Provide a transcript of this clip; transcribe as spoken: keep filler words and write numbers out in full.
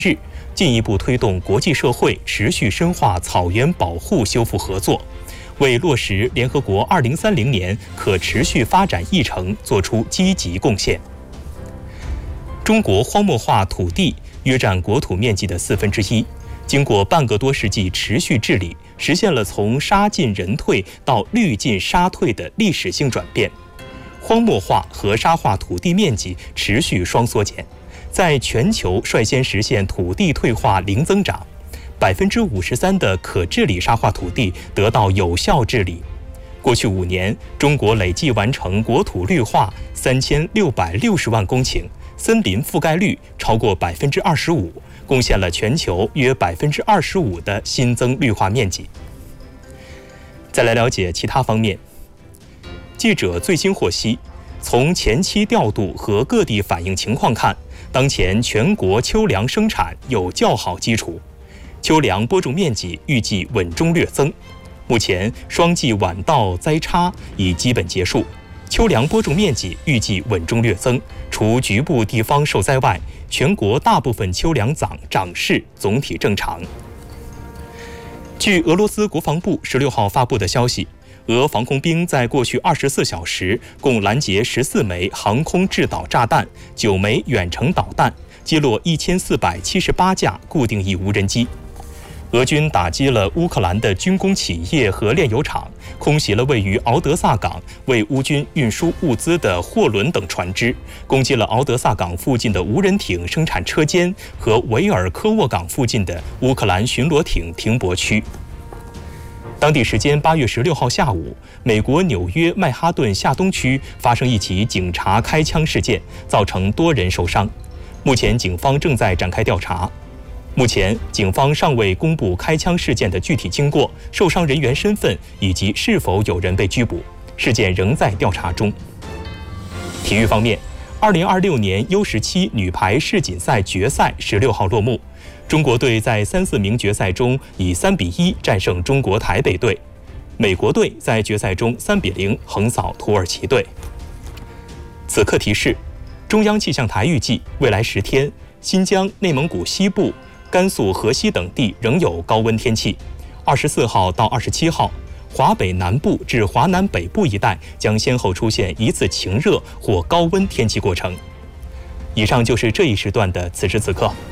日，进一步推动国际社会持续深化草原保护修复合作，为落实联合国二零三零年可持续发展议程作出积极贡献。中国荒漠化土地约占国土面积的四分之一，经过半个多世纪持续治理，实现了从沙进人退到绿进沙退的历史性转变。荒漠化和沙化土地面积持续双缩减，在全球率先实现土地退化零增长，百分之五十三的可治理沙化土地得到有效治理。过去五年，中国累计完成国土绿化三千六百六十万公顷，森林覆盖率超过百分之二十五，贡献了全球约百分之二十五的新增绿化面积。再来了解其他方面，记者最新获悉，从前期调度和各地反映情况看，当前全国秋粮生产有较好基础，秋粮播种面积预计稳中略增。目前双季晚稻栽插已基本结束，秋粮播种面积预计稳中略增，除局部地方受灾外，全国大部分秋粮长长势总体正常。据俄罗斯国防部十六号发布的消息，俄防空兵在过去二十四小时共拦截十四枚航空制导炸弹、九枚远程导弹，击落一千四百七十八架固定翼无人机。俄军打击了乌克兰的军工企业和炼油厂，空袭了位于敖德萨港为乌军运输物资的货轮等船只，攻击了敖德萨港附近的无人艇生产车间和维尔科沃港附近的乌克兰巡逻艇停泊区。当地时间八月十六号下午，美国纽约曼哈顿下东区发生一起警察开枪事件，造成多人受伤。目前警方正在展开调查。目前警方尚未公布开枪事件的具体经过、受伤人员身份以及是否有人被拘捕，事件仍在调查中。体育方面，二零二六年 U 十七女排世锦赛决赛十六号落幕。中国队在三四名决赛中以三比一战胜中国台北队，美国队在决赛中三比零横扫土耳其队。此刻提示：中央气象台预计，未来十天，新疆、内蒙古西部、甘肃河西等地仍有高温天气。二十四号到二十七号，华北南部至华南北部一带将先后出现一次晴热或高温天气过程。以上就是这一时段的此时此刻。